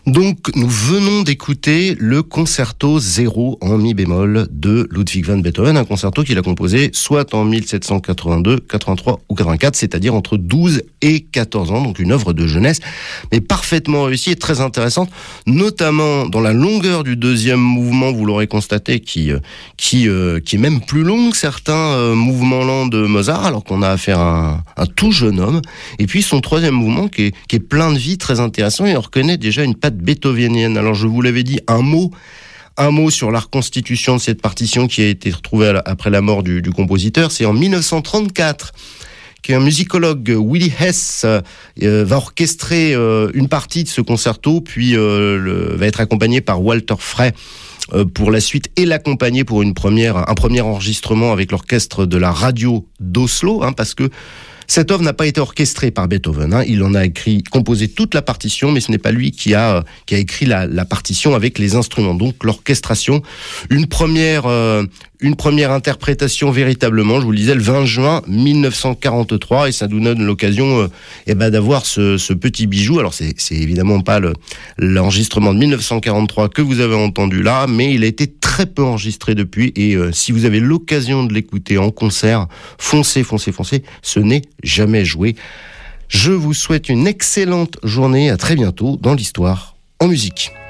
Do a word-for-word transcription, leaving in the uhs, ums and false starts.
Donc, nous venons d'écouter le concerto zéro en mi bémol de Ludwig van Beethoven, un concerto qu'il a composé soit en mille sept cent quatre-vingt-deux, quatre-vingt-trois ou quatre-vingt-quatre, c'est-à-dire entre douze et quatorze ans, donc une œuvre de jeunesse, mais parfaitement réussie et très intéressante, notamment dans la longueur du deuxième mouvement, vous l'aurez constaté, qui, qui, euh, qui est même plus long que certains euh, mouvements lents de Mozart, alors qu'on a affaire à un, un tout jeune homme, et puis son troisième mouvement qui est, qui est plein de vie, très intéressant, et on reconnaît déjà une patte beethovenienne. Alors je vous l'avais dit, un mot, un mot sur la reconstitution de cette partition qui a été retrouvée la, après la mort du, du compositeur. C'est en mille neuf cent trente-quatre qu'un musicologue, Willy Hess, euh, va orchestrer euh, une partie de ce concerto, puis euh, le, va être accompagné par Walter Frey euh, pour la suite et l'accompagner pour une première, un premier enregistrement avec l'orchestre de la radio d'Oslo, hein, parce que cette œuvre n'a pas été orchestrée par Beethoven, hein. Il en a écrit, composé toute la partition, mais ce n'est pas lui qui a, qui a écrit la, la partition avec les instruments. Donc l'orchestration, une première, euh, une première interprétation véritablement, je vous le disais, le vingt juin mille neuf cent quarante-trois, et ça nous donne l'occasion, euh, eh ben, d'avoir ce, ce petit bijou. Alors c'est, c'est évidemment pas le, l'enregistrement de mille neuf cent quarante-trois que vous avez entendu là, mais il a été très peu enregistré depuis, et euh, si vous avez l'occasion de l'écouter en concert, foncez, foncez, foncez, ce n'est jamais joué. Je vous souhaite une excellente journée, à très bientôt dans l'Histoire en musique.